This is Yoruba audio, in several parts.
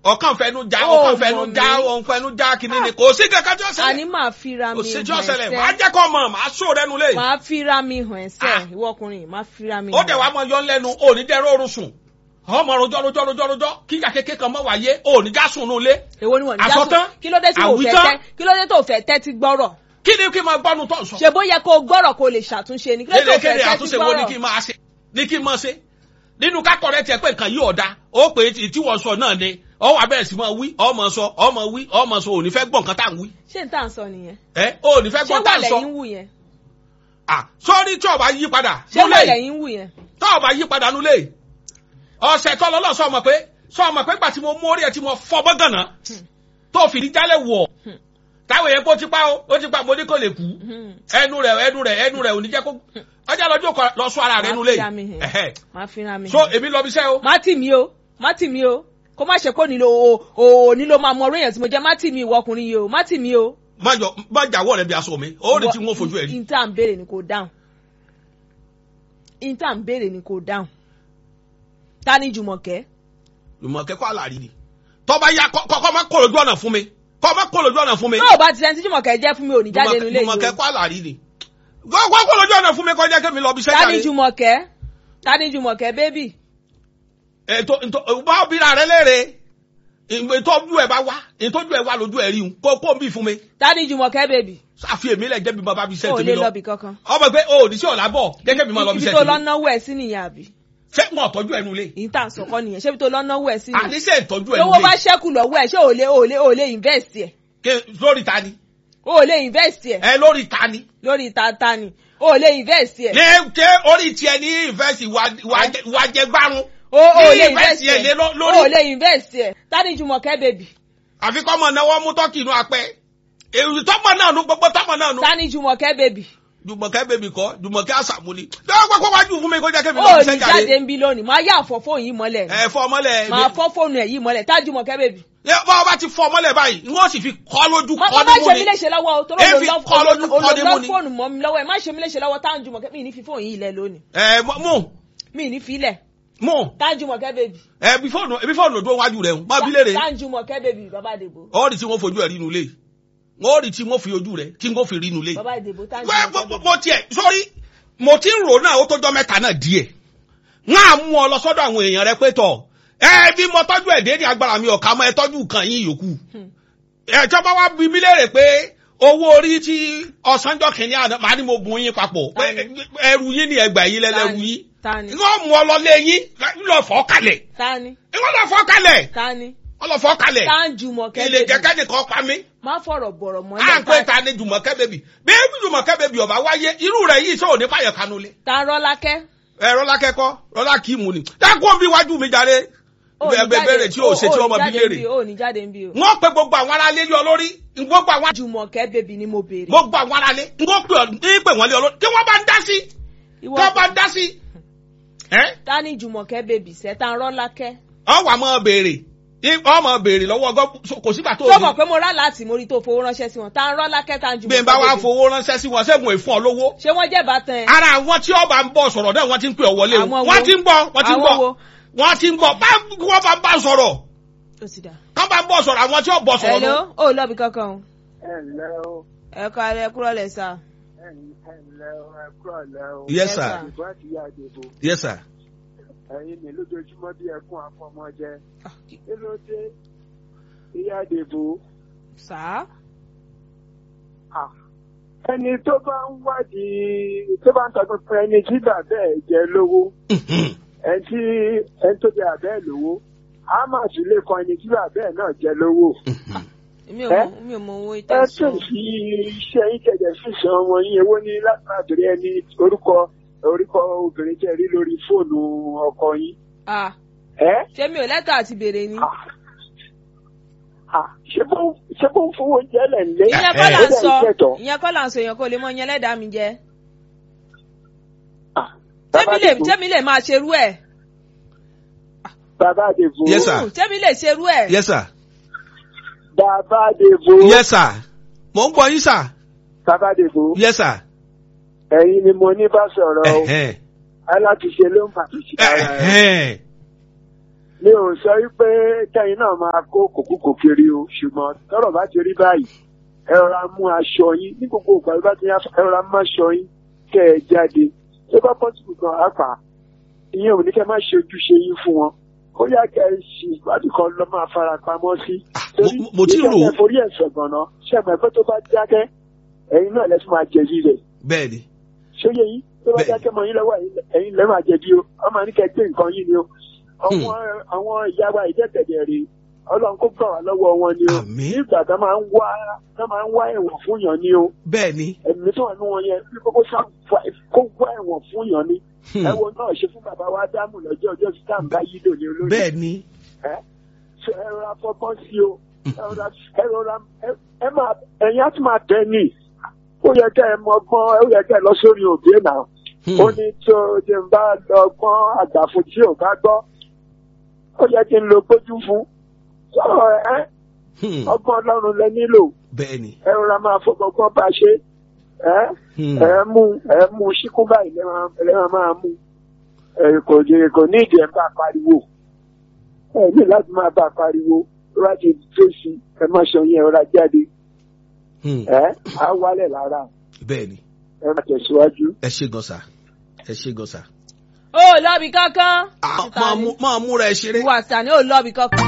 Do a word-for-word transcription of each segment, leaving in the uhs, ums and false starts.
ọ̀kan fẹnu já ọ̀kan fẹnu já ọ̀kan fẹnu já kìíní ni kò sí kankan tí ó ṣẹlẹ̀. àní máa fira mi kò sí hàn tí ó ṣẹlẹ̀ ẹsẹ̀. máa jẹ́ kó mọ̀ máa sọ rẹ́nu lé. máa fira mi hàn ẹsẹ̀ ìwọ ọkùnrin máa fira mi hàn. ó dẹ̀ wá mọ yọ lẹ́nu òní dẹ́rẹ́ oorun sùn ọmọ rojọ́ rojọ́ rojọ́ rojọ́ kíjà kékeré kan mọ́ wáyé òní já sùn nù lé. èwo ni wọn ní àsọtán jásùn kí ló dé tí mo fẹ́ tẹ́ kí ló dé tó fẹ́ tẹ́ ti gbọ́rọ̀. kí ni kí n máa gbọ́nu tó ń sọ. ṣe bó yẹ kó gbọ́rọ̀ kó lè ṣàtúnṣe ni kí ló dé tó fẹ́ kéde tẹ́ ti àtúnṣe wo ni kí gbọ́rọ̀. n máa ṣe ní kí n máa ṣe nínú kákọ̀ rẹ tiẹ̀ pé nǹkan yìí ọ̀dà ó pè é tí wọ́n sọ náà ni ọ wà bẹ́ẹ̀ sì máa wí ọmọ sọ ọmọ wí ọmọ sọ òní fẹ́ gbọ́ nǹkan tá à ń wí. ṣé n tà ń sọ nìyẹn. ẹ òní fẹ́ gbọ́ tá à ń ṣé sọ. wà lẹ́yìn wù yẹn. à sọ́ọ́rí tí ọba yí padà ṣé wà lẹ́yìn wù yẹn. tí ọba yí padà nulẹ̀ ọ̀sẹ̀ tó lọ́lọ́ sọ ọmọ pé sọ ọmọ pé gbà tí mo mú orí ẹ̀ tí mo fọ́ bọ́gànà tó fìdí jálẹ̀ wọ̀ táwọn èèyàn kó ti pa ó ó ti pa mo ní kò lè kú ẹnu rẹ̀ ẹnu rẹ̀ ẹnu rẹ̀ ò ní jẹ́ kó ọjà lọ́jọ́ lọ sọ ara rẹ̀ nulẹ̀ máa fi ra mi. so èmi lọ bí sẹ́ o. má tì mí o má tì mí o kó má ṣe kó nílò o ò nílò máa mọ orí èèyàn tí mo jẹ́ má tì mí ìwọ ọkùnrin yìí o má tì mí o. má jọ má jàwọ́ rẹ̀ bí aṣọ mi ó rí tí wọ́n fojú ẹ̀ rí. ìta ń béèrè ni kò dáhùn ìta ń béèrè ni kò dáhùn ta ni Jùmọ̀kẹ́. Jùmọ̀kẹ́ kọ́ àlàrí ni tọ́ba ya kọ́ má kó lójú ọ̀nà fún mi kọ́ má kó lójú ọ̀nà fún mi. tó o bá ti sẹ́ni tí Jùmọ̀kẹ́ jẹ́ fún mi ò ní jáde nílé yìí o. Jùmọ̀kẹ́ kọ́ àlàrí ni kọ́ kó lójú ọ̀nà fún mi kọ́ jẹ́ kí mi lọ bí sẹ́jà ta ni Jùmọ̀kẹ́ ta ni Jùmọ̀kẹ́ bébì. ètò ètò bá obìnrin rẹ léèrè ìtọ́jú ẹ̀ bá wá ìtọ́jú ẹ̀ wá lójú ẹ̀ rí un kó kó bí fún mi. ta ni Jùmọ̀kẹ́ bébì. ṣàfihàn mi lẹ jẹ́ bí bàbá mi sẹ́ẹ̀ o tèmi lè lọ lọ bí kankan. ọmọ pé o ò ní sí ọ̀la bọ̀ gẹ́gẹ́ bí mo lọ bí ibi sẹ́ẹ̀ tó tèmi. lọ náwó ẹ̀ sí nìyẹn àbí. ṣé wọn tọ́jú ẹ̀ nulẹ̀. ìta sọ̀kọ́ nìyẹn ṣé ibi tó lọ náwó ẹ̀ sí nìyẹn. àníṣe ìtọ́jú ẹ̀ lówó bá nulẹ̀. ṣẹ́kù lọ́wọ́ ẹ̀ ṣé ò lè ò lè ò lè invest ẹ̀. lórí ta ni. o lè invest ẹ̀. ẹ lórí ta ni. lórí tata ni o lè invest ẹ̀. ní ké orí tiẹ̀ ní invest wà jẹ gbárùn. o o lè invest invest yẹn lé ẹ̀ lórí. o lè invest ẹ̀ ta ni Jùmọ̀kẹ́ bèbí. àfi kọ́ mọ̀ náwó mú tọ́kì inú apẹ́ èyí tọ́mọ̀ náà nu gbogbo tọ́mọ̀ náà nu. ta ni Jùmọ̀kẹ́ bèbí. Jùmọ̀kẹ́ bèbí kọ́ Jùmọ̀kẹ́ àṣàmú ni. bẹ́ẹ̀ gbọ́ wájú fún mi kó jẹ́ kébì o lọ́ọ́ ní sẹ́jà jáde yé. ń bí lónìí máa yá àfọ̀ fóònù yìí mọ́lẹ̀. ẹ fọ ọmọlẹ. máa fọ́ fóònù ẹ̀ yìí mọ́lẹ̀ tá Jùmọ̀kẹ́ bèbí. bọ́ ọba ti fọ ọmọlẹ báyìí n ó sì fi kọ́ lójú má kọ́ má nímú ṣe ni. mi léṣe lọ́wọ́ o tó Ẹ fi kọ́ lójú kọ́ nímú lọ ni. fóònù mọ́ mi lọ́wọ́ ẹ̀ má ṣe mi léṣe lọ́wọ́ tá Jùmọ̀kẹ́ mi ní fi fóònù yìí lẹ̀ lónìí. ẹ mú mi ní filẹ̀ mú tá Jùmọ̀kẹ́ bèbí. ẹ bí fóònù bí fóònù dúró wájú rẹ má bí léèrè. tá Jùmọ̀kẹ́ bèbí bàbá àdèbò. ó rí tí wọ́n fojú ẹ̀ rí inú ilé ó rí tí wọ́n fi ojú rẹ̀ tí wọ́n fi rí inú ilé. bàbá àdèbò tá Wẹ́, Jùmọ̀kẹ́ mo- bèbí. mo tiẹ̀ sọ́rí mo ti ń rò náà ó tọ́jọ́ mẹ́ta náà díẹ̀ ń á mú ọ lọ sọ́dọ̀ àwọn èèyàn rẹ pé tọ̀ ẹ bí mo tọ́jú ẹ̀ dé ní agbára mi ọ̀ka mọ́ ẹ tọ́jú nǹkan yín yòókù ẹ tí wọ́n bá wá bí mi léèrè pé owó orí tí ọ̀sánjọ́ kìíní àná màá ní mo bùn yín papọ̀ pé ẹrù yín ni ẹgbà yín lẹ́lẹ́rù yín ta ni wọ́n mú ọ lọ lé yín lọ fọ́ kalẹ̀ ta ni wọ́n lọ fọ́ kalẹ̀ ta ni wọ́n lọ fọ́ kalẹ̀ tá Jùmọ̀kẹ́ ilé bèbí. jẹ́kẹ́ nìkan pa mí má fọ̀rọ̀ bọ̀rọ̀ mọ́ à ń pè ta ni Jùmọ̀kẹ́ bèbí bí Jùmọ̀kẹ́ bèbí ọba wáyé irú rẹ̀ yìí sọ òní fàyẹ̀ kanu lé ta Rọ́lákẹ́. ẹ rọlá kẹ́kọ̀ọ́ rọlá kì í mu ni dákun bí wájú mi jàre Ó ní bẹ́ẹ̀ bẹ̀rẹ̀ tí o ṣe tí ọmọ bí léèrè ó ní jáde ń bí o. wọ́n pe gbogbo àwọn aráalé lé ọ lórí gbogbo àwọn Jùmọ̀kẹ́ bèbí ni mo béèrè. gbogbo àwọn aráalé wọ́n pe ọ ní pè wọ́n lé ọ lórí kí wọ́n bá ń dá sí Ìwọ kí wọ́n bá ń dá sí ẹ́ ta ni Jùmọ̀kẹ́ bèbí sẹ́ ta Rọ́lákẹ́. ọ wà mọ́ béèrè ọmọ béèrè lọ́wọ́ ọgọ́ kò sígbà tó tó mọ̀ pé mo rà láti mo rí tó fowó ránṣẹ́ sí wọn ta Rọ́lákẹ́ ta bí n Jùmọ̀kẹ́ bá wá bèbí. fowó ránṣẹ́ sí wọn ṣẹ́gun èèfún ọ lówó ṣé wọ́n jẹ́ bàtàn ẹ̀. ara àwọn tí ọba ń bọ̀ sọ̀rọ̀ náà wọ́n ti ń pè ọ wọlé o Àwọn wo? wọ́n ti ń bọ̀ wọ́n ti ń Àwọn bọ̀ wo? wọ́n ti ń bọ̀ bá wọ́n bá ń bá sọ̀rọ̀ ó ti dà. kán bá ń bọ̀ sọ̀rọ̀ àwọn tí ó bọ̀ sọ̀rọ̀ hello nù. ó lọ́ọ̀bì kankan o. ẹ ǹlẹ́ o ẹ kọ́ alẹ́ kúrọ̀ lẹ̀ sá. ẹ ǹlẹ́ o ẹ kúrò lẹ́ o. Yes, sir. sir. ìbọn àti ìyá àdèbò Yes, sir. ẹ̀yin mi lójoojúmọ́ bí ẹkún afọmọjẹ kí ló dé ìyá àdèbò. sá. Ah, ẹni tó bá ń wádìí tó bá ń tọdún fún ẹni tí bàbá ẹ̀ jẹ lówó ẹni tí ẹni tó jẹ bàbá ẹ̀ lówó á máa sì lè kan ẹni tí bàbá ẹ̀ náà jẹ lówó. mi ò Ẹ? mọ mi ò mọ owó ẹ ìtẹ̀sán. tún fi iṣẹ́ yín kẹ̀dẹ̀ sísan ọmọ yín èwo ni láti máa bèrè ẹni orúkọ orúkọ obìnrin tẹ́ rí lórí fóònù ọkọ yín. ah ẹ ṣé mi ò lẹ́tọ̀ àti béèrè ni. Ah. Ah, ṣé bó ṣé bó ń fowó oúnjẹ lẹ̀ ń lé. ìyẹn kọ́ là ń Ó dẹ̀ sọ ṣẹ̀tọ́. ìyẹn kọ́ là ń sọ èèyàn kò lè mọ ìyẹn lẹ́dàá mi jẹ. Ah, tẹ́mi Bàbá lè Àdèbò, tẹ́mi lè máa ṣerú ẹ̀. Bàbá Àdèbò. Yes, sir. tẹ́mi lè ṣerú ẹ̀. Yes, sir. Bàbá Àdèbò. Yes, sir. Mo ń gbọ́ yín, sir. Bàbá Àdèbò. Yes, sir. Ẹ̀yin ni mo ní bá sọ̀rọ̀ o. Ẹ̀hẹ́n. Alátiṣe ló ń pàtìṣe ara ẹ̀. Ẹ̀hẹ́n. mi ò sọ wípé kẹ́yìn náà máa kó kòkúkò kiri o ṣùgbọ́n tọ́rọ̀ bá ti rí báyìí ẹ rọra mú aṣọ yín ní gbogbo ìgbà bá ti yá ẹ rọra mú aṣọ yín kẹ́ ẹ jáde tó bá pọ́sibù gan apá ìyẹn ò ní kẹ́ má ṣe ojúṣe yín fún wọn ó yá kẹ́ ẹ ṣì ìwádìí kan lọ máa fara pamọ́ sí. mo ti rò ó nígbà forí ẹ̀sọ̀ gan-an ṣẹ́mi ẹ̀fọ́ tó bá dákẹ́ ẹ̀yin náà lẹ́sìn máa jẹ̀bi rẹ̀. bẹ́ẹ̀ni. ṣóyè yín tó bá dákẹ́ mọ́ yín lọ́wọ́ ẹ̀yin lẹ́ máa jẹ̀bi o ọmọ ní kẹ́ gbé nǹkan yín ni o. àwọn ìyá wa ìjẹ́tẹ̀dẹ̀ rè ọlọ́run kó gbà wá lọ́wọ́ wọn ni o. nígbà tó máa ń wá tó máa ń wá ẹ̀wọ̀n fún yàn ni o. bẹ́ẹ̀ni. ẹ̀mí tó wà nú wọn yẹn kó wá ẹ̀wọ̀n fún yàn ni. ẹ̀wọ̀n náà ṣe fún bàbá wa dámù lọ́jọ́ ọjọ́ sí táǹbà yìí lò ní olórí. bẹ́ẹ̀ni. ẹ ẹ rọra fọgbọ́n sí o ẹ rọra ẹ máa ẹ̀yin á tún máa tẹ̀ ní ó yẹ kẹ́ ẹ mọ gbọ́n ó yẹ kẹ́ ẹ lọ sórí òbí náà ó ní tó ṣe ń bá lọ gbọ́n àgbàfún tí ò bá gbọ́ ó yẹ kí n lo gbójú fún sọ̀rọ̀ ẹ ọgbọ́n ọlọ́run lẹ nílò bẹ́ẹ̀ni ẹ rọra máa fọgbọ́n bá ṣe ẹ ẹ mú ẹ mú ṣíkún báyìí lẹ́wọ̀n máa mú ẹ kò jẹ kò ní ìdí ẹ̀ bá pariwo ẹ ní láti máa bá pariwo láti fèsì ẹ má ṣe yẹn ọ̀rá jáde ẹ á wálẹ̀ lára bẹ́ẹ̀ni ẹ má tẹ̀síwájú. ẹ ṣe gan sa ẹ ṣe gan sa. ó lọ́ọ̀bì kankan. máa múra ẹ ṣeré. wà sani ó lọ́ọ̀bì kankan.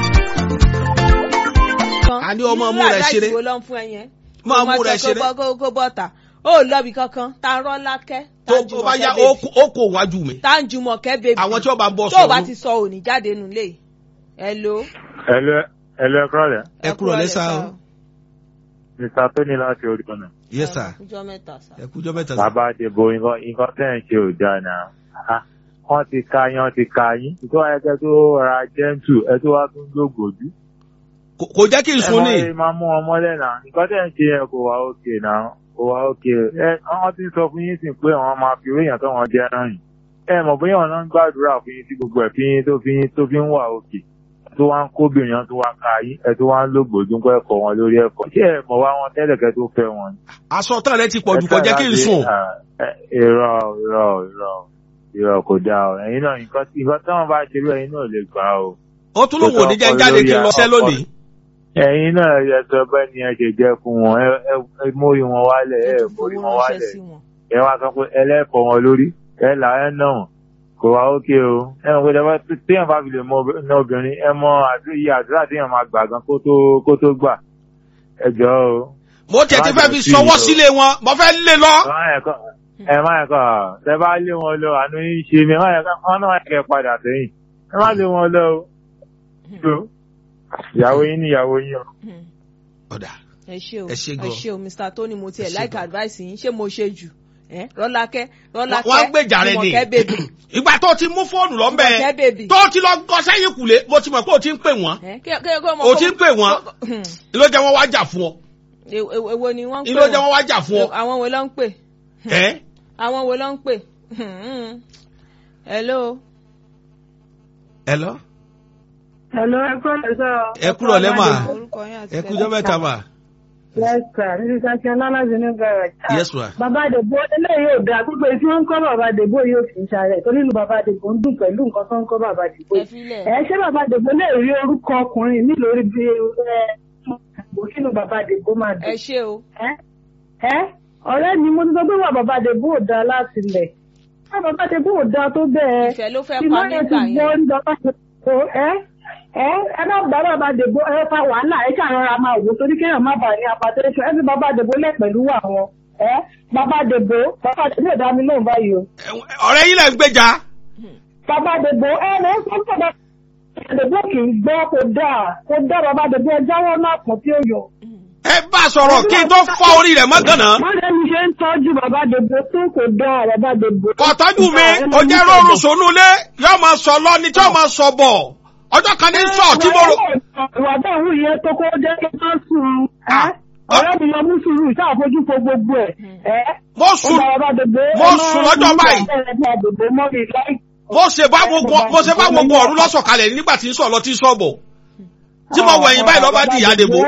a ní ọmọ múra ẹ ṣeré. máa múra ẹ ṣeré. kó bọ́ta ó lọ́ọ̀bì kankan tá a rọ́ lákẹ́. tó bá yá ó kò wájú mi. tá a ń jùmọ̀kẹ́ bèbí. àwọn tí wọ́n bá bọ̀ sọ̀rọ̀. tó o bá ti sọ òní jáde nù lé. hello. hello hello ẹ kúrọ̀lẹ́. ẹ kúrọ̀lẹ́ sá o. mr tony láti orí ọ̀nà. yes sir. ẹ kújọ́ mẹ́ta sá. ẹ kújọ́ mẹ́ta sá. bàbá àdìbò nǹkan tẹ́ ẹ̀ ń ṣe ò dáa náà. wọ́n ti ka yín wọ́n ti ka yín. ìtọ́ ẹ̀kẹ́ tó ra jẹ́ǹtù ẹ tó wá tún lógòjú. kò jẹ́ kí n sun ní. ẹ máa mú ọmọ lẹ́nà nǹkan tẹ́ ẹ̀ ń ṣe yẹn kò wá òkè náà kò wá òkè. ẹ wọ́n ti sọ fún yín sí pé àwọn máa fi wéyàn tó wọn jẹ́ náà yìí. ẹ mọ̀ bóyá wọn náà ń gbàdúrà fún yín tí gbogbo ẹ̀ fi yín tó fi yín tó fi ń wà òkè. tó wá ń kóbìnrin tó wá ka yín ẹ tó wá ń lógbòjú ń kọ́ ẹ̀kọ́ wọn lórí ẹ̀kọ́. ṣé ẹ mọ̀ wá wọn tẹ́lẹ̀kẹ́ tó fẹ́ wọn. àsọtán rẹ ti pọ̀ jù kò jẹ́ kí n sùn. irọ́ irọ́ irọ́ irọ́ kò dáa o ẹ̀yin náà nǹkan táwọn bá ṣe bí ẹ̀yin náà lè gbà o. ó tún lóun ò ní jẹ́ jáde kí n lọ sẹ́ lónìí. ẹ̀yin náà ẹ sọ bẹ́ẹ̀ ni ẹ ṣe jẹ́ fún wọn ẹ mórí wọn wálẹ̀ ẹ mórí wọn wálẹ̀ ẹ wá sọ pé ẹlẹ́fọ̀ wọn lórí ẹ là ẹ náà kò wá ókè o ẹ mọ̀ pé téèyàn bá fi lè mọ obìnrin ẹ mọ iye àdúrà téèyàn máa gbà gan kó tó gbà ẹ jọ o. mo tẹ̀ ti fẹ́ fi sọwọ́ sílé wọn mo fẹ́ lé lọ. ẹ má yẹ kọ́ ẹ bá lé wọn lọ àánú yín ṣe mi ẹ má yẹ kọ́ wọn náà yẹ kẹ́ padà sẹ́yìn ẹ má lé wọn lọ o. ìyàwó yín ni ìyàwó yín o. ọ̀dà ẹ ṣé o ẹ ṣé gan ẹ ṣé o mr tony mo tiẹ̀ like advice yín ṣé mo ṣe jù rọ́lákẹ́ rọ́lákẹ́ wọ́n á gbèjà rẹ ni ìgbà tó ti mú fóònù lọ́nbẹ̀ tó ti lọ gọ sẹ́yìn kùlé mo ti mọ̀ pé o ti ń pè wọ́n o ti ń pè wọ́n ló jẹ́ wọ́n wá jà fún ọ. èwo ni wọ́n ń pè wọ́n ló jẹ́ wọ́n wá jà fún ọ. àwọn wo ló ń pè. àwọn wo ló ń pè. hello. hello. hello ẹ kúrò lẹ́sọ̀. ẹ kúrò lẹ́mà ẹ kújọ́ mẹ́ta mà. Yes, sir. This is Akínọlá Zinu Garage. Yes, ma. Bàbá Àdèbó eléyìí ò dáa púpọ̀ tí wọ́n ń kọ́ bàbá Àdèbó yóò fi ń ṣàrẹ̀ torí ìlú bàbá Àdèbó ń dùn pẹ̀lú nǹkan tó ń kọ́ bàbá Àdèbó. Ẹ ṣé bàbá Àdèbó lè rí orúkọ ọkùnrin mi lórí bí ẹ kínú bàbá Àdèbó máa dùn. Ẹ ṣé o. Ẹ ọ̀rẹ́ mi mo ti sọ pé wà bàbá Àdèbó ò dáa láti lẹ̀. Bàbá Àdèbó ò dáa tó bẹ́ẹ̀. Ìfẹ́ ló fẹ́ pa nígbà yẹn. ẹ ẹ bá bàbá bàbá Dèbó ẹ fa wàhálà ẹ ṣàrọra máa wò torí kéèyàn má bàa ní apàtẹ́sọ ẹ fi bàbá Dèbó lẹ̀ pẹ̀lú àwọn ẹ bàbá Dèbó bàbá Dèbó ìdá mi lóhùn báyìí o. ọ̀rẹ́ yín lẹ̀ ń gbèjà. bàbá Dèbó ẹ ẹ sọ fún bàbá Dèbó kì í gbọ́ kó dáa kó dáa bàbá Dèbó ẹ jáwọ́ náà pọ̀ tí ó yọ. ẹ bá a sọ̀rọ̀ kí n tó fọ́ orí rẹ̀ mọ́ gànà. mọ́lẹ́ mi ṣe ń tọ́jú bàbá Dèbó tó kò dáa bàbá Dèbó. kò tọ́jú mi ó jẹ́ rọrùn sónúlé yóò máa sọ lọ ni tí yóò máa sọ bọ̀ ọjọ́ kan ní sọ tí mo rò. ìwà bẹ́ẹ̀ wù yẹn tó kó jẹ́ kí wọ́n sùn ọ̀rẹ́ mi lọ mú sùúrù ṣàfojú fo gbogbo ẹ̀. mo sùn mo sùn lọ́jọ́ báyìí. mo ṣe bá gbogbo mo ṣe bá gbogbo ọ̀run lọ́sọ̀kalẹ̀ nígbà tí ń sọ̀ lọ tí ń sọ̀ bọ̀ tí mo wẹ̀yìn báyìí lọ́ba di ìyá Dèbó.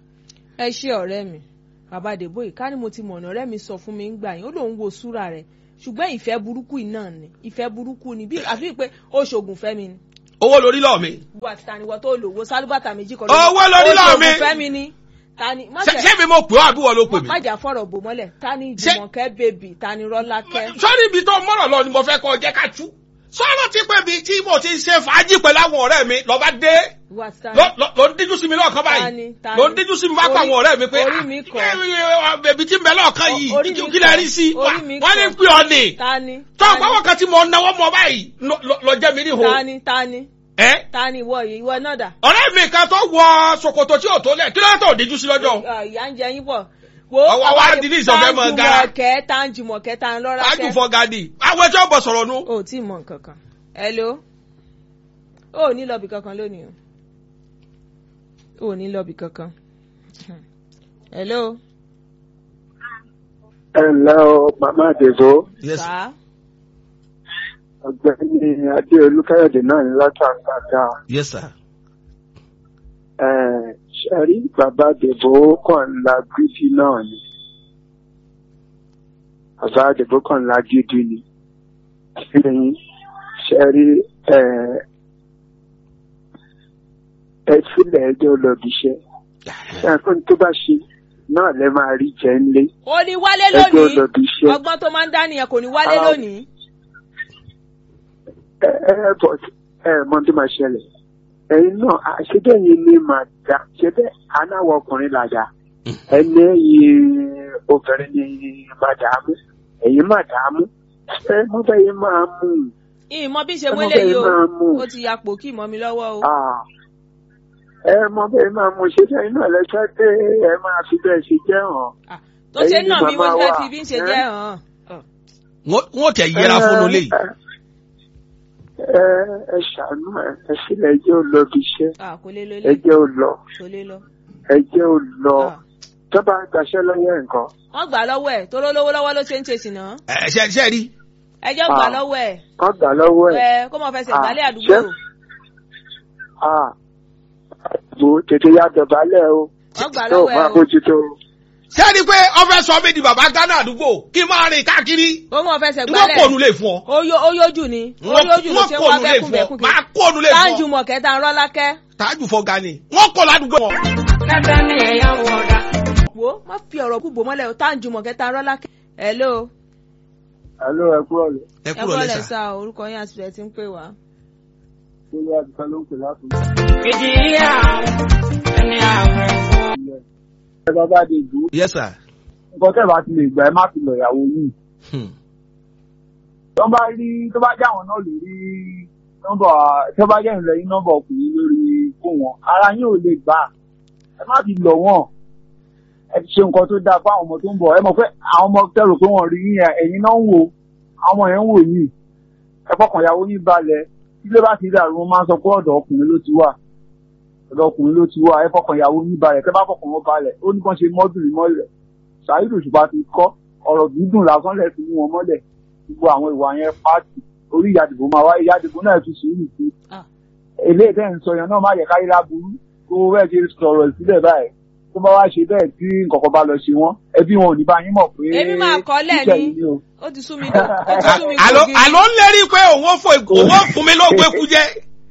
ẹ ṣé ọ̀rẹ́ mi bàbá Dèbó yìí ká ní mo ti mọ̀nà ọ̀rẹ́ mi sọ fún mi ń gbà yín ó lóun wo súrà rẹ̀ ṣùgbọ́n ìfẹ́ burúkú iná ni ìfẹ́ burúkú ni bí àfi pé ó ṣoògùn fẹ́ mi ni. owó lórí lọ́ọ̀ mi. wà á tani wọ́n tó lòwó sálúbàtà méjì kan owó lórí lọ́ọ̀ mi. ó ṣoògùn fẹ́ mi ni. tani ṣé mi mo pè ọ́ àbí wọ́n ló pè mí. má jà fọ̀rọ̀ bò mọ́lẹ̀ tani Jùmọ̀kẹ́ bèbí tani Rọ́lákẹ́. sọ́ni ibi tó mọ̀rọ̀ lọ ni mo fẹ́ kọ́ jẹ́ ká tú. sọ́nà tí pé bíi tí mo ti ṣe fàájì pẹ̀lú àwọn ọ̀rẹ́ mi lọ́ba dé ló ń díjú sí mi lọ́ọ̀kan báyìí ló ń díjú sí mi bá pa àwọn ọ̀rẹ́ mi pé bèbí tí ń bẹ lọ́ọ̀kan yìí kí lè rí sí wọ́n ní pé ọ ní tó àpáwọ̀ kan tí mo náwó mọ báyìí lọ jẹ́ mi níhò. tani tani tani ìwọ yìí ìwọ náà dà. ọ̀rẹ́ mi kan tó wọ ṣòkòtò tí ò tó lẹ̀ kí ló tó díjú sí lọ́jọ́. ìyá ń jẹ yín pọ̀ wo ọwọ́ adi ní ìsọ̀fẹ́ mọ̀ gara Jùmọ̀kẹ́ tá ń Jùmọ̀kẹ́ tá ń Rọ́lákẹ́. tájù fọ gadi àwọn ẹjọ́ bọ̀ sọ̀rọ̀ nu. o tí ì mọ nǹkan kan hello o ò ní lọ́ọ̀bì kankan lónìí o ò ní lọ́ọ̀bì kankan hello. ẹ ǹlẹ́ o màmá àdèbò. yes. ọ̀gbẹ́ni adéolú káyọ̀dé náà ní látàkàtà. yes sir. ẹ ṣẹ́rí bàbá àdèbò kàn ń la gidi náà ni bàbá àdèbò kàn ń la gidi ni ṣẹ́rí ẹ ẹ sílẹ̀ ẹjọ́ lọ́bìṣẹ́ ṣàkóso tó bá ṣe náà lẹ máa rí jẹ́ ńlé. ó ní wálé lónìí ọgbọ́n tó máa ń dá nìyẹn kò ní wálé lónìí. ẹ ẹ bọ̀ ẹ mọ tó máa ṣẹlẹ̀ ẹ̀yin náà àṣebẹ́yìn ni màá dá ṣebẹ́ anáwọ̀ ọkùnrin làjà ẹni ẹ̀yìn obìnrin ni màdàmú ẹ̀yin màdàmú ẹ mọ bẹ́yìn máa mú. ìmọ̀ bí ṣe wọlé yìí o ó ti ya pò kí mọ́ mi lọ́wọ́ o. ẹ mọ bẹ́ẹ̀ máa mú ṣe bẹ́ẹ̀ náà lẹ́sẹ̀ pé ẹ máa fi bẹ́ẹ̀ ṣe jẹ́ hàn. tó ṣe náà mi wọ́n fẹ́ fi bí ń ṣe jẹ́ hàn. wọ́n tẹ̀ yẹra fún un lé. ẹ ẹ ṣàánú ẹ ẹ sílẹ̀ ẹ jẹ́ ò lọ bí iṣẹ́ ẹ jẹ́ ò lọ ẹ jẹ́ ò lọ tó bá gbàṣẹ́ lọ́yẹ̀ nǹkan. wọ́n gbà lọ́wọ́ ẹ̀ tó lówó lọ́wọ́ ló ṣe ń ṣe sìnà. ẹ ṣe ṣe rí. ẹ jẹ́ gbà lọ́wọ́ ẹ̀. wọ́n gbà lọ́wọ́ ẹ̀. ẹ kó mọ fẹsẹ̀ gbálẹ̀ àdúgbò. àbò tètè ya dọ̀bálẹ̀ o. wọ́n gbà lọ́wọ́ ẹ̀ o. máa bójútó. ṣé ni pé ọfẹ sọ mi di bàbá Gánà àdúgbò kí n máa rìn káàkiri. ó mọ fẹsẹ̀ gbálẹ̀. wọ́n kò nulẹ̀ fún ọ. ó yójú ni. ó yójú ló ṣe wá bẹ́kún bẹ́kún kiri. máa kó nulẹ̀ fún ọ. tájú mọ̀kẹ́ tá ń Rọ́lákẹ́. tájú fọ gani wọ́n kọ ládùúgbò wọn. kẹta ni ẹ̀yà wọ̀ọ̀dà. wo má fi ọ̀rọ̀ kú bò mọ́lẹ̀ o tájú mọ̀kẹ́ tá ń Rọ́lákẹ́. hello. hello ẹ kúrò lẹ. ẹ kúrò lẹ sà. orúkọ yín àti ẹ ti ń pè wá. Ṣé àdìsá ló ń pè láti. ìdí àwọn ẹni àwọn ẹ̀fọ́. ẹ bá bá dé ìlú. yes sir. nǹkan tẹ́ bá ti lè gbà ẹ má fi lọ ìyàwó yìí. tó bá rí tó bá jẹ́ àwọn náà lórí nọ́mbà tó bá jẹ́ ìrìnlẹ̀ yín nọ́mbà ọkùnrin lórí fún wọn ara yín ò lè gbà ẹ má fi lọ wọn ẹ ti ṣe nǹkan tó dáa fún àwọn ọmọ tó ń bọ̀ ẹ mọ̀ pé àwọn ọmọ tẹ̀rù pé wọ́n rí yín ẹ̀yin náà ń wò àwọn ọmọ yẹn ń wò yìí ẹ fọkàn ìyàwó yín balẹ̀ ilé bá ti dàrú wọn máa ń sọ pé ọ̀dọ̀ ọkùnrin ló ti wà ọ̀dọ̀ ọkùnrin ló ti wà ẹ fọkàn ìyàwó yín balẹ̀ tẹ́ bá fọkàn wọn balẹ̀ ó ní kàn ṣe mọ́bìnrin mọ́lẹ̀ Saheed Òṣùpá ti kọ́ ọ̀rọ̀ dúdùn lásán lẹ̀ fi mú wọn mọ́lẹ̀ gbogbo àwọn ìwà yẹn pààtì orí ìyàdìbò máa wá ìyàdìbò náà fi sùúrù sí eléyìí tẹ́ ń sọ yẹn náà má yẹ káyé láburú kó bẹ́ẹ̀ ṣe sọ̀rọ̀ sílẹ̀ báyìí tó bá wá ṣe bẹ́ẹ̀ tí nǹkan bá lọ ṣe wọ́n ẹbí wọn ò ní bá yín mọ̀ pé èmi máa kọ́ lẹ̀ ní ó ti sú mi dùn ó ti sú mi dùn gidi. àló ń lérí pé òun ó fún mi lóògùn eku jẹ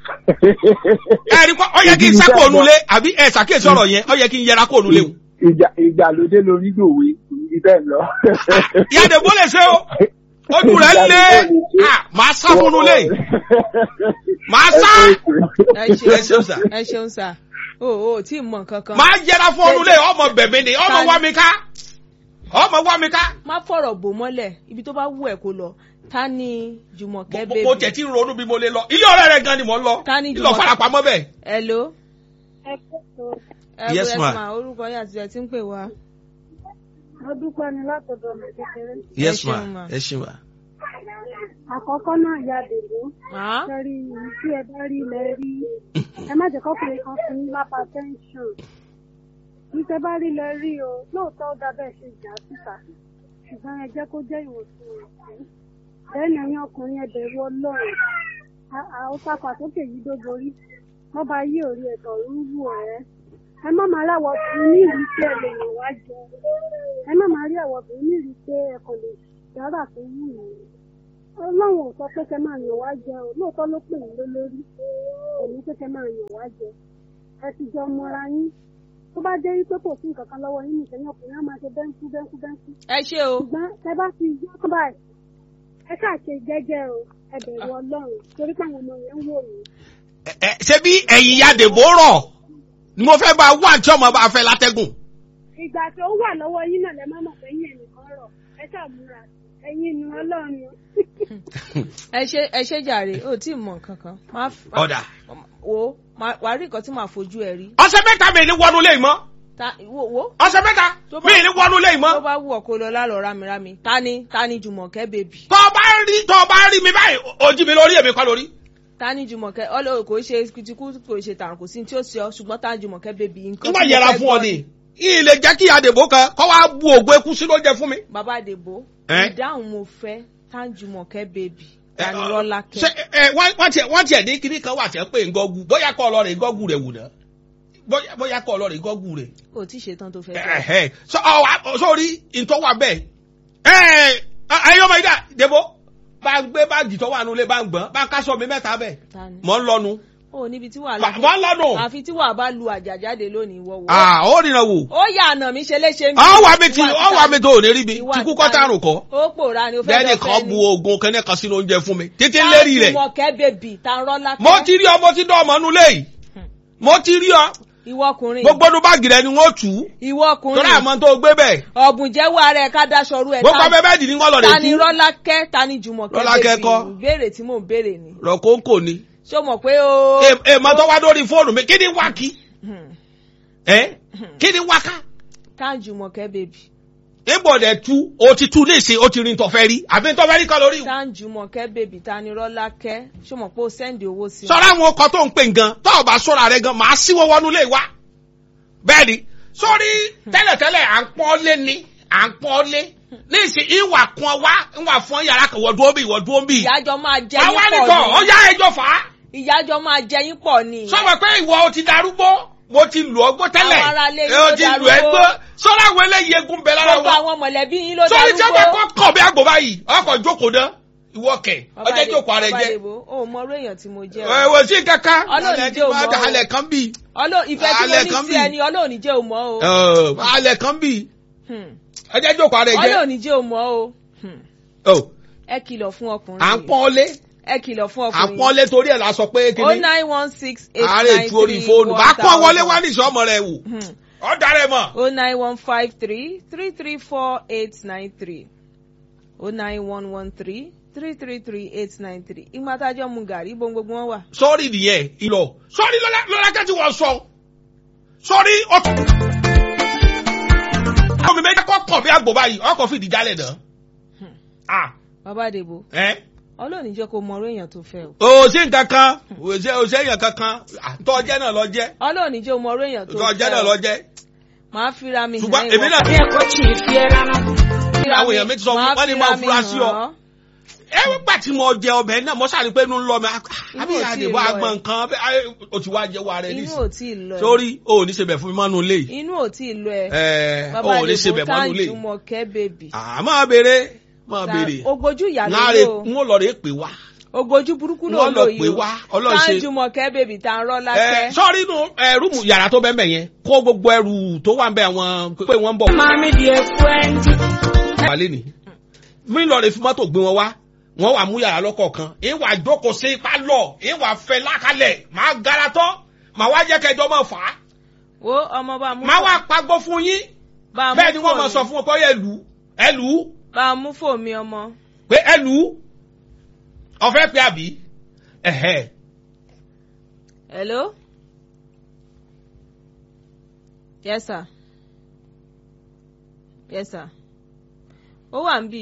ẹ rí i pé ó yẹ kí n sákò onulé àbí ẹ ṣàkíyèsí ọ̀rọ̀ yẹn ó yẹ kí n yẹra kó onulé o. ìgbàlódé lórí gbòwe ibẹ̀ lọ. yàdé bó lè ṣe o ojú rẹ̀ lé màá sá fún onulé màá sá. ẹ ṣeun sà ẹ ṣeun sà o ò tí ì mọ nǹkan kan. máa yẹra fún onulé ọmọ bẹ̀mí ni ọmọ wá mi ká ọmọ wá mi ká. má fọ̀rọ̀ bò mọ́lẹ̀ ibi tó bá wù ẹ̀ kó lọ ta ni Jùmọ̀kẹ́ bèbí. mo tẹ̀ tí ń ronú bí mo lè lọ ilé ọ̀rẹ́ rẹ̀ gan ni mo ń lọ ta ni Jùmọ̀kẹ́ ìlọ farapamọ́ bẹ́ẹ̀. hello. ẹ kẹ́kọ̀ọ́. ẹ yes ma. ẹ ma orúkọ yín àti ẹ ti ń pè wá. mo dúpẹ́ ni látọ̀dọ̀ mi kékeré. yes ma ẹ ṣe wa. àkọ́kọ́ náà ya dèbò. sẹ́rí tí ẹ bá rí ilẹ̀ rí ẹ má jẹ́ kọ́kùnrin kan fún yín lápá tẹ́ńṣọ̀n. ní tẹ́ bá rí ilẹ̀ rí o lóòótọ́ ó dá bẹ́ẹ̀ ṣe jà síta ṣùgbọ́n ẹ jẹ́ kó jẹ́ ìwòsàn bẹ́ẹ̀ni ẹ̀yin ọkùnrin ẹ̀bẹ̀rù Ọlọ́run àwòsàn pàtókè yìí dó borí wọ́n bá yí òrí ẹ̀tọ́ rúrú ẹ̀ ẹ má máa rí àwọ̀ obìnrin ní ìlú tí ẹ lè yàn wá jẹ ẹ má máa rí àwọ̀ obìnrin ní ìlú tí ẹ kò lè yàrá tó wù ú ọlọ́run ò sọ pé kẹ́ máa yàn wá jẹ o lóòótọ́ ló pè yín lólórí èmi pé kẹ́ máa yàn wá jẹ ẹ ti jọ mọra yín tó bá jẹ́ wípé kò sí nǹkan kan lọ́wọ́ yín nìkan yẹn ọkùnrin á máa ṣe bẹ́ńkú bẹ́ńkú bẹ́ńkú. ẹ ṣé o. ṣùgbọ́n tẹ bá ti yọ ọ́ báyìí ẹ ṣáà ṣe jẹ́jẹ́ o ẹ bẹ̀rù ọlọ́run torí pé àwọn ọmọ yẹn ń wò yín. ṣé bí ẹ̀yìn ya dèbò rọ̀ ni mo fẹ́ bá wá tí ọmọ bá fẹ́ látẹ́gùn. ìgbà tó wà lọ́wọ́ yín náà lẹ má mọ̀ pé yín ẹnìkan rọ̀ ẹ ṣàmúra ẹ̀yin nu ọlọ́run. ẹ ṣe ẹ ṣe jàre ó tí ì mọ nǹkan kan. ọ̀dà. wo wàá rí nǹkan tí màá fojú ẹ rí. ọ̀sẹ̀ mẹ́ta mi ní wọnú lé mọ́. ta wo wo. ọ̀sẹ̀ mẹ́ta mi ní wọnú lé mọ́. tó bá wù ọ́ kó lọ lálọ́ rámírámí ta ni ta ni Jùmọ̀kẹ́ bèbí. tó bá rí tó bá rí mi báyìí ojú mi lórí èmi kọ́ lórí. ta ni Jùmọ̀kẹ́ ọlọ́run kò ṣe kìtìkú kò ṣe tàrùn kò sí tí ó ṣe ọ ṣùgbọ́n ta ni Jùmọ̀kẹ́ bèbí. nǹkan tí mo yẹra fún ọ ni ilé jẹ́ kí Adébó kan kọ́ wá bu ògùn ekú sí ló jẹ fún mi. bàbá Adébó ìdáhùn mo fẹ́ ta ni Jùmọ̀kẹ́ bèbí. ṣe ẹ wọ́n tiẹ̀ wọ́n tiẹ̀ ní kíní kan wà tẹ́ pé ngọ́gù bóyá kọ́ ọlọ́rin ngọ́gù rẹ̀ wù náà bóyá kọ́ ọlọ́rin ngọ́gù rẹ̀. o ti ṣetán tó fẹ́ jẹ́. sórí ìtọ́wà bẹ́ẹ̀ ẹ̀yin ọmọ ìdá Débó bá gbé báàgì tó wà nulẹ̀ bá ń gbọ́n bá ń kásọ̀ mi mẹ́ta bẹ́ẹ̀ mọ́ ń lọ́nu. o níbi tí wàhálà mọ́ ń lọ́nu. àfi tí wàá bá lu àjàjáde lónìí wọ́wọ́. ah ó rìnrìn wò. ó yà àná mi ṣe léṣe mi. ọ wà mí tí ọ wà mí tó ò ní rí mi tí kú kọ́tà rùn kọ́. ó pòórá ni ó fẹ́ bẹ́ẹ̀ni kan bu oògùn kẹ́nẹ́ kan sínú oúnjẹ fún mi títí lérí rẹ̀. Jùmọ̀kẹ́ bèbí ta rọ́lá kẹ́. mo ti rí ọ mo ti dán ọmọ nulẹ̀ yìí mo ti rí ọ. ìwọ ọkùnrin. gbogbo ọdún báàgì rẹ ni wọ́n tù ú. ìwọ ọkùnrin. torí àmọ́ tó gbé bẹ́ẹ̀. ọ̀bùn jẹ́wọ́ ara ẹ̀ ká dáṣọrú ẹ̀. gbogbo abẹ́ bẹ́ẹ̀ dì ní wọ́n lọ rẹ̀ tú. ta ni Rọ́lákẹ́ ta ni Jùmọ̀kẹ́ bèbí. Rọ́lákẹ́ kọ́. ìbéèrè tí mò ń béèrè ni. rọ̀kóńkò ni. ṣé o mọ̀ pé o. èèmọ̀ tó wá lórí fóònù mi kí ni wá kí. ẹ kí ni wá ká. ta ni Jùmọ̀kẹ́ bèbí. ìbọ̀dẹ̀ tú o ti tú léṣe o ti rin tọ̀fẹ́ rí àbí tọ́fẹ́ rí kan lórí. ta ni Jùmọ̀kẹ́ bèbí ta ni Rọ́lákẹ́ ṣé o mọ̀ pé o sẹ́ndì owó sí. sọ́ra àwọn ọkọ̀ tó ń pè gan tó o bá sọ́ra rẹ gan màá síwọ́ wọnú lé wa. bẹ́ẹ̀ni sórí tẹ́lẹ̀tẹ́lẹ̀ à ń pọ́n lé ní à ń pọ́n lé níìsín ìwà kan wá ìwà fún yàrá kan wọ́n dúró bí wọ́n dúró bí. ìyájọ́ máa jẹ yín pọ̀ ni. àwa nìkan ó yá ẹjọ́ fà á. ìyájọ́ máa jẹ yín pọ̀ ni. sọ́wọ́ pé ìwọ o ti darúgbó mo ti lù ọgbó tẹ́lẹ̀ àwọn ará ilé yín ló o ti lù ẹgbó sọ́ra àwọn eléyìí egun bẹ lára wọn. gbogbo àwọn mọ̀lẹ́bí yín ló darúgbó. sọ́ni tí a bá kọ́ kọ̀ bí àgbò báyìí ọkọ̀ jókòó dán ìwọ kẹ̀ ọjọ́ jókòó ara ẹ jẹ́. o mọ orí èèyàn tí mo jẹ́ o. ẹ wò sí kankan Ọlọ́run jẹ́ o mọ́ o. alẹ̀ kan bì. ìfẹ́ tí mo ní sí ẹni Ọlọ́run jẹ́ o mọ́ o. alẹ̀ kan bì. ọjọ́ jókòó ara ẹ jẹ́. Ọlọ́run jẹ́ o mọ́ o. ẹ kìlọ̀ fún ọkùnrin. à ń pọ́n lé. ẹ kìlọ̀ fún ọkùnrin. à ń pọ́n lé torí ẹ̀ la sọ pé kíni. o nine one six eight nine three àárẹ̀ tu orí fóònù bá kọ́ wọlé wá ní ìṣọ́mọ rẹ̀ wò. ọ darẹ̀ mọ̀. o nine one five three three three four eight nine three o nine one one three three three three eight nine three ìgbà tájọ́ mu gàrí bó gbogbo wọn wà. sọ́ọ́rì nìyẹn ìlọ sọ́ọ́rì lọ́lákẹ́ tí wọ́n sọ sọ́ọ́rì ọkọ̀ omi méjì kọ́ kọ̀ bí àgbò báyìí ọkọ̀ fìdí jálẹ̀ náà. bàbá Adébó Ọlọ́run jẹ́ kó mọ orí èèyàn tó fẹ́ o. o sí nǹkan kan o ṣe o ṣe èèyàn kankan tó ọjẹ́ náà lọ jẹ́. Ọlọ́run jẹ́ mọ orí èèyàn tó fẹ́ o. tó ọjẹ́ náà lọ jẹ́. màá fira mi hàn ṣùgbọ́n èmi náà. àwọn èèyàn méjì sọ wọ́n ní máa fura sí ọ. ẹ gbà tí mo jẹ ọbẹ̀ náà mo sáré pé inú ń lọ mi àbí Adébó agbọ̀n nǹkan o ti wá jẹ wa rẹ nísìnyí. inú ò tí ì lọ ẹ. sórí o ò ní ṣe bẹ̀ fún mi mọ́nú ilé. inú ò tí ì lọ ẹ. ẹ o ò ní ṣe bẹ̀ mọ́nú ilé. bàbá Adébó tá Jùmọ̀kẹ́ bèbí. àmọ́ béèrè máa béèrè. ogójú ìyá ló láàrin n ó lọ rè pé wá. ogójú burúkú ló lò yìí o. tá Jùmọ̀kẹ́ bèbí tá ń rọ́ lákẹ́. sọ́ọ́rí inú rúùmù yàrá tó bẹ́ẹ̀ bẹ́ẹ̀ yẹn kó gbogbo ẹrù tó wà ń bẹ àwọn pé wọ́n ń bọ̀. Mami di efu ẹnjí. wàlẹ́ ni mi lọ rè fi mọ́tò gbé wọn wá wọ́n wà mú yàrá lọ́kọ̀ọ̀kan ìwà jókòó sí ipá lọ ìwà fẹ́ lákàlẹ̀ máa gara tọ́ màá wá jẹ́ kẹjọ mọ́ fà á. wo ọmọ bá mú. máa wá pagbó fún yín bẹ́ẹ̀ ni wọ́n máa sọ fún wọn pé ẹ lù ẹ lù. bá a mú fò mi ọmọ. pé ẹ lù ọ̀fẹ́ pé àbí. hello. yes sir. yes sir. ó wà ń bì.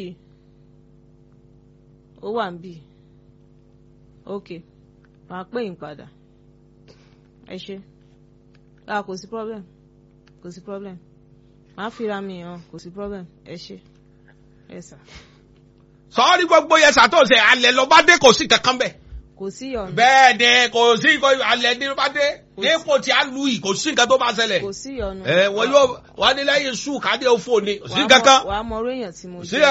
ó wà ń bì. ok màá pè yín padà. ẹ ṣe. ah kò sí problem kò sí problem màá fira mi hàn kò sí problem ẹ ṣe. yes sir. sọ́ọ́rí gbogbo yẹn ṣàtúnṣe alẹ́ lọ bá dé kò sí kankan bẹ́ẹ̀. kò sí ọ̀nà. bẹ́ẹ̀ ni kò sí alẹ́ ní bá dé dípò tí a lu yìí kò sí nǹkan tó bá ṣẹlẹ̀. kò sí ọ̀nà. ẹ wọ́n yóò wọ́n ní lẹ́yìn sùn káde òfò ni kò sí kankan. wàá mọ orí èèyàn tí mo jẹ́.